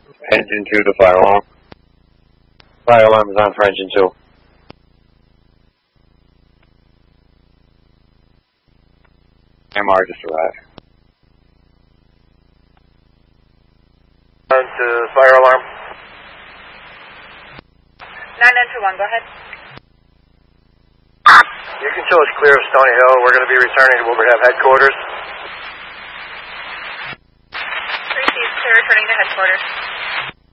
Engine 2 to fire alarm. Fire alarm is on for engine 2. MR just arrived. On to fire alarm. 9921, go ahead. You can show us clear of Stony Hill. We're going to be returning to Wilbraham headquarters. Received, clear returning to headquarters.